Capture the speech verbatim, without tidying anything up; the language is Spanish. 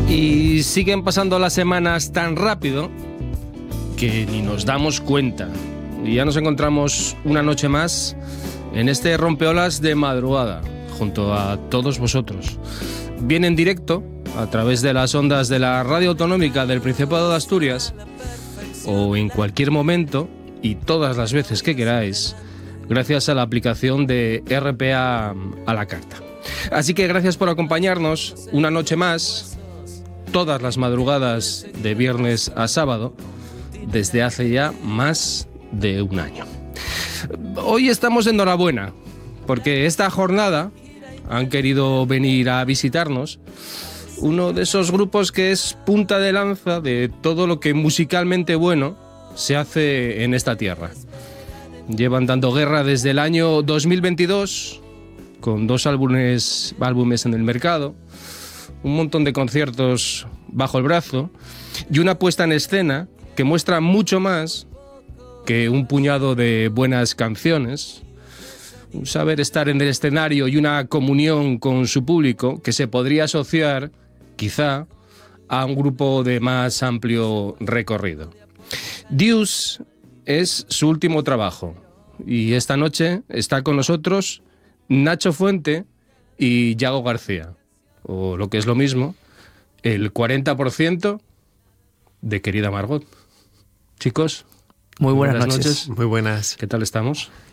Y siguen pasando las semanas tan rápido que ni nos damos cuenta. Y ya nos encontramos una noche más en este rompeolas de madrugada, junto a todos vosotros. Bien en directo, a través de las ondas de la Radio Autonómica del Principado de Asturias, o en cualquier momento y todas las veces que queráis, gracias a la aplicación de R P A a la carta. Así que gracias por acompañarnos una noche más, todas las madrugadas de viernes a sábado, desde hace ya más de un año. Hoy estamos en enhorabuena, porque esta jornada han querido venir a visitarnos uno de esos grupos que es punta de lanza de todo lo que musicalmente bueno se hace en esta tierra. Llevan dando guerra desde el año dos mil veintidós, con dos álbumes, álbumes en el mercado, un montón de conciertos bajo el brazo y una puesta en escena que muestra mucho más que un puñado de buenas canciones, un saber estar en el escenario y una comunión con su público que se podría asociar, quizá, a un grupo de más amplio recorrido. Deuce es su último trabajo y esta noche está con nosotros Nacho Fuente y Yago García, o lo que es lo mismo, el cuarenta por ciento de Querida Margot. Chicos, muy buenas, buenas noches. noches. Muy buenas. ¿Qué tal estamos?